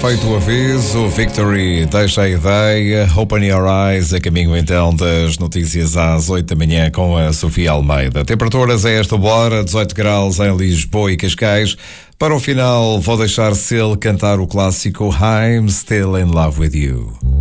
feito o aviso, Victory deixa a ideia, Open Your Eyes, a caminho então das notícias às 8 da manhã com a Sofia Almeida. Temperaturas a esta hora, 18 graus em Lisboa e Cascais. Para o final vou deixar Seal cantar o clássico I'm Still in Love with You.